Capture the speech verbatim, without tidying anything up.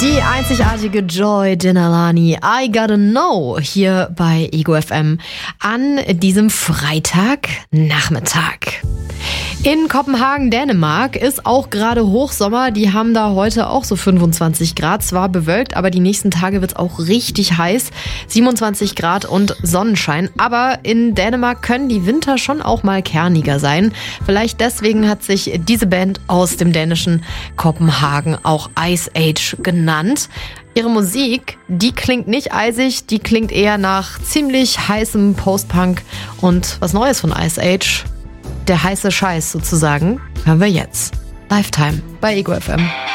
Die einzigartige Joy Denalani, I Gotta Know, hier bei Ego F M an diesem Freitagnachmittag. In Kopenhagen, Dänemark, ist auch gerade Hochsommer. Die haben da heute auch so fünfundzwanzig Grad. Zwar bewölkt, aber die nächsten Tage wird es auch richtig heiß. siebenundzwanzig Grad und Sonnenschein. Aber in Dänemark können die Winter schon auch mal kerniger sein. Vielleicht deswegen hat sich diese Band aus dem dänischen Kopenhagen auch Ice Age genannt. Ihre Musik, die klingt nicht eisig, die klingt eher nach ziemlich heißem Post-Punk. Und was Neues von Ice Age, der heiße Scheiß sozusagen, hören wir jetzt. Lifetime bei Ego F M.